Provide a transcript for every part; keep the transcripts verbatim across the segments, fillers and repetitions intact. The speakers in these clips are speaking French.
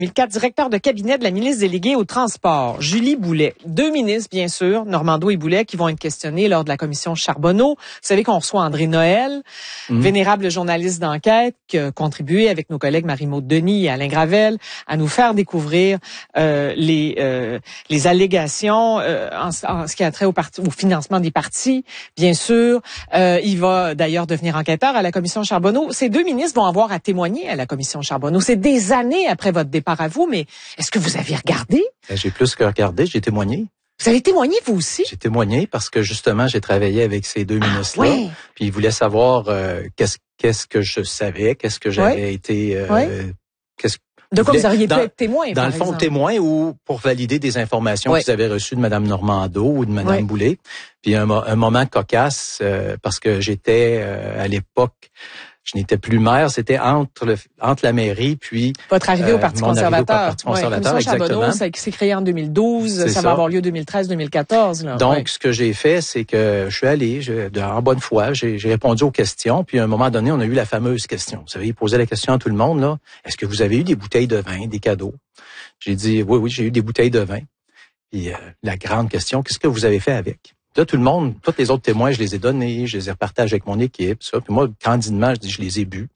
quatre, directeur de cabinet de la ministre déléguée au transport, Julie Boulet. Deux ministres, bien sûr, Normando et Boulet, qui vont être questionnés lors de la commission Charbonneau. Vous savez qu'on reçoit André Noël, mmh. vénérable journaliste d'enquête, qui a contribué avec nos collègues Marie-Maude Denis et Alain Gravel à nous faire découvrir euh, les euh, les allégations euh, en, en ce qui a trait au, parti, au financement des partis, bien sûr. Euh, il va d'ailleurs devenir enquêteur à la commission Charbonneau. Ces deux ministres vont avoir à témoigner à la commission Charbonneau. C'est des années après votre départ à vous, mais est-ce que vous avez regardé? J'ai plus que regardé, j'ai témoigné. Vous avez témoigné, vous aussi? J'ai témoigné parce que, justement, j'ai travaillé avec ces deux ministres-là. Ah, oui. Puis ils voulaient savoir euh, qu'est-ce, qu'est-ce que je savais, qu'est-ce que j'avais oui. été... Euh, oui. qu'est-ce De quoi vous auriez dans, pu être témoin, Dans par le fond, exemple. témoin ou pour valider des informations oui. qu'ils avaient reçues de Mme Normando ou de Mme oui. Boulet. Puis un, un moment cocasse, euh, parce que j'étais, euh, à l'époque... Je n'étais plus maire, c'était entre le, entre la mairie puis votre arrivée euh, au Parti conservateur. Au Parti conservateur, ouais, Charbonneau, exactement. Ça s'est créé en deux mille douze, ça, ça va avoir lieu deux mille treize deux mille quatorze. Là. Donc, ouais. ce que j'ai fait, c'est que je suis allé, je, de, en bonne foi, j'ai, j'ai répondu aux questions. Puis à un moment donné, on a eu la fameuse question. Vous savez, il posait la question à tout le monde là. Est-ce que vous avez eu des bouteilles de vin, des cadeaux? J'ai dit oui, oui, j'ai eu des bouteilles de vin. Puis euh, la grande question, qu'est-ce que vous avez fait avec? Là, tout le monde, tous les autres témoins, je les ai donnés, je les ai repartagés avec mon équipe, ça. Puis moi, candidement, je dis, je les ai bu.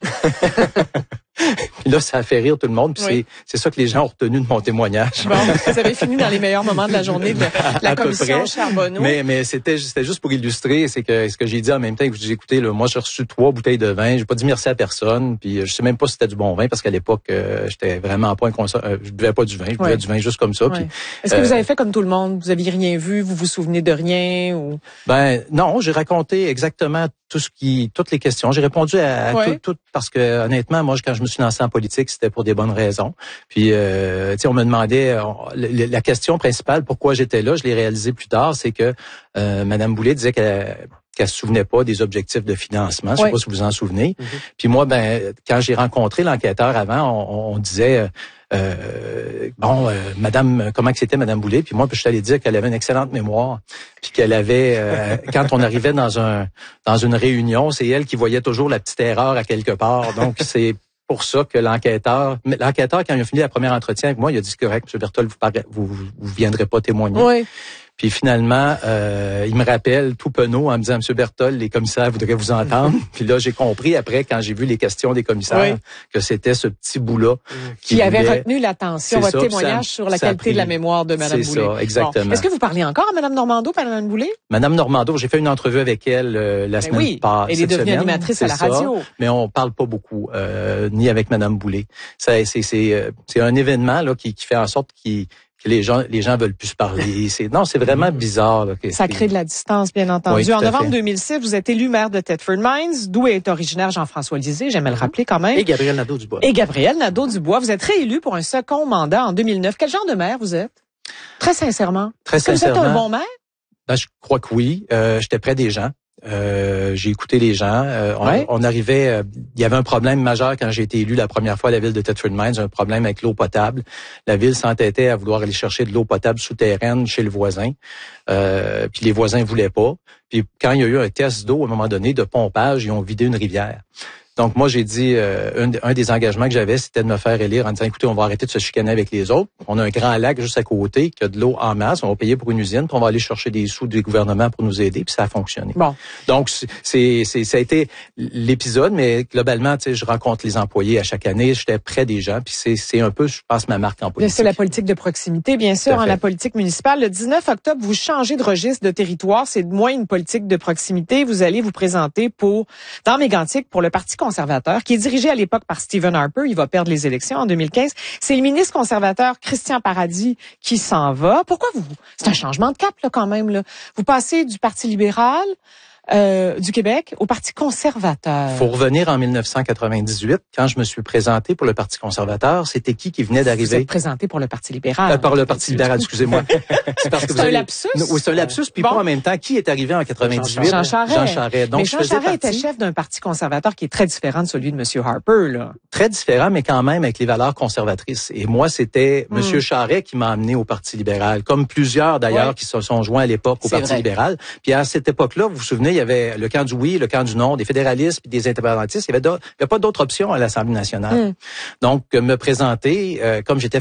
Puis là, ça a fait rire tout le monde. Puis oui. c'est, c'est ça que les gens ont retenu de mon témoignage. Bon, vous avez fini dans les meilleurs moments de la journée de la à commission Charbonneau. Mais, mais c'était, c'était juste pour illustrer, c'est que ce que j'ai dit en même temps que j'ai écouté, là, moi, j'ai reçu trois bouteilles de vin. J'ai pas dit merci à personne. Puis je sais même pas si c'était du bon vin parce qu'à l'époque, euh, j'étais vraiment pas un consommateur. Euh, je buvais pas du vin. Je buvais oui. du vin juste comme ça. Oui. Puis, Est-ce que euh, vous avez fait comme tout le monde? Vous aviez rien vu? Vous vous souvenez de rien? Ou... Ben, non, j'ai raconté exactement tout ce qui, toutes les questions. J'ai répondu à, à oui. tout, tout, parce que honnêtement, moi, quand je me suis lancé en politique, c'était pour des bonnes raisons. Puis, euh, tu sais, on me demandait on, la, la question principale, pourquoi j'étais là, je l'ai réalisé plus tard, c'est que euh, Mme Boulet disait qu'elle qu'elle se souvenait pas des objectifs de financement. Je oui. sais pas si vous vous en souvenez. Mm-hmm. Puis moi, ben, quand j'ai rencontré l'enquêteur avant, on, on disait. Euh, bon, euh, Madame, comment que c'était Madame Boulet? Puis moi, je suis allé dire qu'elle avait une excellente mémoire, puis qu'elle avait, euh, quand on arrivait dans un dans une réunion, c'est elle qui voyait toujours la petite erreur à quelque part. Donc c'est pour ça que l'enquêteur, l'enquêteur quand il a fini la première entretien avec moi, il a dit c'est correct, M. Berthold, vous, parlez, vous vous viendrez pas témoigner. Oui. Puis finalement, euh, il me rappelle tout penaud en me disant, M. Berthold, les commissaires voudraient vous entendre. Puis là, j'ai compris après, quand j'ai vu les questions des commissaires, oui. que c'était ce petit bout-là qui, qui avait voulait... retenu l'attention, votre ça, témoignage ça, sur la qualité pris... de la mémoire de Mme Boulet. C'est ça, exactement. Bon. Est-ce que vous parlez encore à Mme Normando, à Mme Boulet? Mme Normando, j'ai fait une entrevue avec elle euh, la ben semaine oui. passée. Elle est devenue semaine, animatrice à la radio. Ça, mais on parle pas beaucoup, euh, ni avec Mme Boulet. Ça, c'est, c'est, c'est un événement là qui, qui fait en sorte qu'il les gens, les gens veulent plus se parler. C'est, non, c'est vraiment bizarre. Là, que, ça crée de la distance, bien entendu. Oui, en novembre fait. deux mille six, vous êtes élu maire de Thetford Mines, d'où est originaire Jean-François Lisée, j'aime le rappeler quand même. Et Gabriel Nadeau-Dubois. Et Gabriel Nadeau-Dubois. Vous êtes réélu pour un second mandat en deux mille neuf. Quel genre de maire vous êtes? Très sincèrement. Très Est-ce que sincèrement. vous êtes un bon maire? Ben, je crois que oui. Euh, j'étais près des gens. Euh, j'ai écouté les gens. Euh, on, ouais. on arrivait. Euh, il y avait un problème majeur quand j'ai été élu la première fois à la ville de Thetford Mines, un problème avec l'eau potable. La ville s'entêtait à vouloir aller chercher de l'eau potable souterraine chez le voisin. Euh, puis les voisins voulaient pas. Puis quand il y a eu un test d'eau à un moment donné de pompage, ils ont vidé une rivière. Donc moi j'ai dit euh, un, un des engagements que j'avais, c'était de me faire élire en disant écoutez, on va arrêter de se chicaner avec les autres. On a un grand lac juste à côté qui a de l'eau en masse. On va payer pour une usine, puis on va aller chercher des sous du gouvernement pour nous aider. Puis ça a fonctionné. Bon. Donc c'est c'est ça a été l'épisode, mais globalement, tu sais, je rencontre les employés à chaque année. J'étais près des gens, puis c'est c'est un peu, je pense, ma marque en politique. C'est la politique de proximité, bien sûr, hein, la politique municipale. Le dix-neuf octobre, vous changez de registre de territoire. C'est moins une politique de proximité. Vous allez vous présenter pour dans Mégantic pour le Parti conservateur, qui est dirigé à l'époque par Stephen Harper. Il va perdre les élections en deux mille quinze. C'est le ministre conservateur Christian Paradis qui s'en va. Pourquoi vous? C'est un changement de cap, là, quand même, là. Vous passez du Parti libéral euh, du Québec au Parti conservateur. Faut revenir en dix-neuf cent quatre-vingt-dix-huit, quand je me suis présenté pour le Parti conservateur, c'était qui qui venait d'arriver? Vous êtes présenté pour le Parti libéral. Euh, par le Parti libéral, excusez-moi. C'est parce que c'est vous un avez... lapsus? Oui, c'est un lapsus, puis bon. Pas en même temps. Qui est arrivé en quatre-vingt-dix-huit? Jean Charest. Jean Charest. Donc, mais Jean Charest partie... était chef d'un parti conservateur qui est très différent de celui de M. Harper, là. Très différent, mais quand même avec les valeurs conservatrices. Et moi, c'était mm. M. Charest qui m'a amené au Parti libéral, comme plusieurs d'ailleurs ouais. qui se sont joints à l'époque au c'est Parti vrai. libéral. Puis à cette époque-là, vous vous souvenez, il y avait le camp du oui, le camp du non, des fédéralistes puis des indépendantistes. Il y avait, il y avait pas d'autre option à l'Assemblée nationale. Mm. Donc, me présenter, euh, comme j'étais